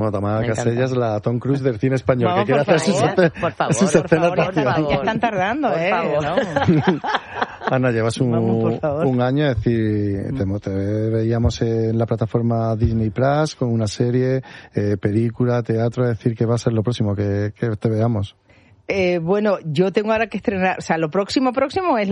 Bueno, Tamara Casellas, la Tom Cruise del cine español, Vamos, que quiere hacer sus escenas de acción. Ya están tardando, por favor. ¿no? Ana, llevas un año, es decir, te veíamos en la plataforma Disney Plus con una serie, película, teatro, es decir, que va a ser lo próximo que te veamos. Bueno, yo tengo ahora que estrenar, o sea, lo próximo es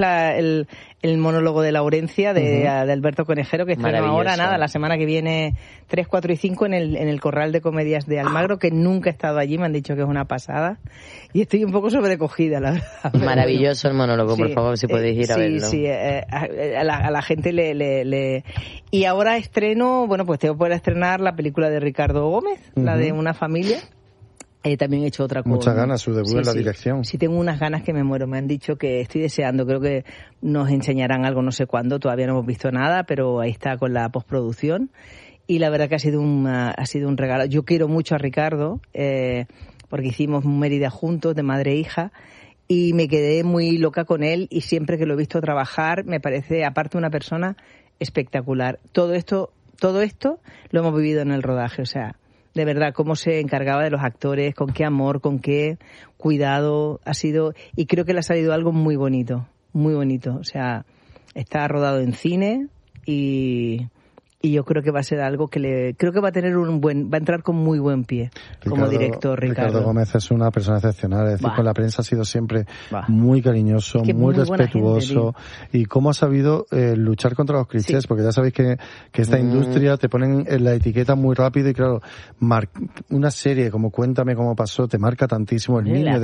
el monólogo de Laurencia de Alberto Conejero, que estreno ahora, la semana que viene, 3, 4 y 5 en el Corral de Comedias de Almagro, que nunca he estado allí, me han dicho que es una pasada, y estoy un poco sobrecogida, la verdad. Maravilloso el monólogo, por favor, si podéis ir a verlo. Sí, a la gente le... Y ahora estreno, bueno, pues tengo que poder estrenar la película de Ricardo Gómez, la de Una familia. También he hecho otra cosa. Muchas ganas, su debut en la dirección. Sí, tengo unas ganas que me muero. Me han dicho que estoy deseando. Creo que nos enseñarán algo no sé cuándo. Todavía no hemos visto nada, pero ahí está con la postproducción. Y la verdad que ha sido un regalo. Yo quiero mucho a Ricardo, porque hicimos Mérida juntos, de madre e hija. Y me quedé muy loca con él. Y siempre que lo he visto trabajar, me parece, aparte, una persona espectacular. Todo esto lo hemos vivido en el rodaje. O sea, de verdad, cómo se encargaba de los actores, con qué amor, con qué cuidado ha sido, y creo que le ha salido algo muy bonito, o sea, está rodado en cine y yo creo que va a ser algo que creo que va a tener va a entrar con muy buen pie como director, Ricardo Gómez es una persona excepcional, es decir, con la prensa ha sido siempre muy cariñoso, muy respetuoso, y cómo ha sabido luchar contra los clichés, porque ya sabéis que esta industria te ponen en la etiqueta muy rápido, y claro, una serie como Cuéntame cómo pasó te marca tantísimo, el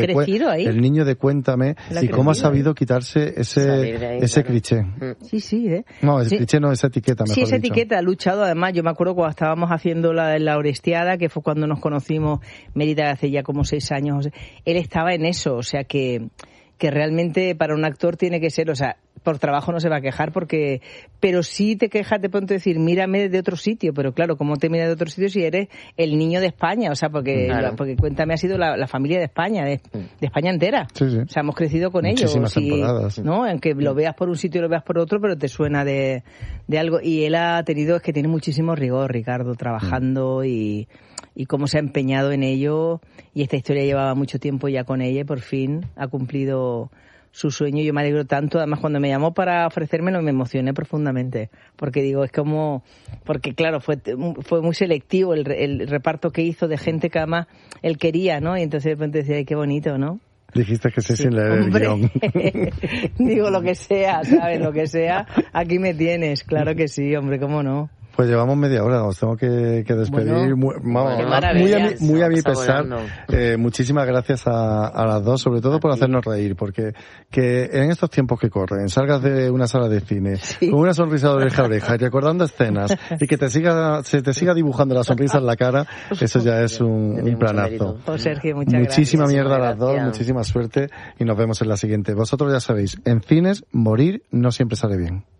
niño de Cuéntame, y cómo ha sabido quitarse ese cliché. No, ese cliché no, esa etiqueta, mejor esa dicho. etiqueta luchado. Además, yo me acuerdo cuando estábamos haciendo la Orestiada, que fue cuando nos conocimos, Mérida, hace ya como 6 años, él estaba en eso, o sea que realmente para un actor tiene que ser, o sea, por trabajo no se va a quejar, pero sí te quejas de pronto decir, mírame de otro sitio, pero claro, ¿cómo te miras de otro sitio si eres el niño de España? O sea, porque Cuéntame ha sido la familia de España, de España entera. Sí. O sea, hemos crecido con muchísimas temporadas. ¿no? Aunque lo veas por un sitio y lo veas por otro, pero te suena de algo. Y él es que tiene muchísimo rigor, Ricardo, trabajando y cómo se ha empeñado en ello, y esta historia llevaba mucho tiempo ya con ella y por fin ha cumplido su sueño. Yo me alegro tanto, además cuando me llamó para ofrecérmelo me emocioné profundamente, porque digo, porque claro, fue muy selectivo el reparto que hizo de gente que además él quería, ¿no? Y entonces de repente decía, ay, qué bonito, ¿no? Dijiste que sin leer el guión. Digo, lo que sea, ¿sabes? Lo que sea, aquí me tienes, claro que sí, hombre, ¿cómo no? Pues llevamos media hora, os tengo que despedir. Muy a mi pesar. Muchísimas gracias a las dos, sobre todo por hacernos reír, porque que en estos tiempos que corren, salgas de una sala de cine con una sonrisa de oreja a oreja y recordando escenas y que se te siga dibujando la sonrisa en la cara, eso ya es un planazo. Sergio, muchas Muchísima gracias. mierda a las dos, muchísima suerte y nos vemos en la siguiente. Vosotros ya sabéis, en cines, morir no siempre sale bien.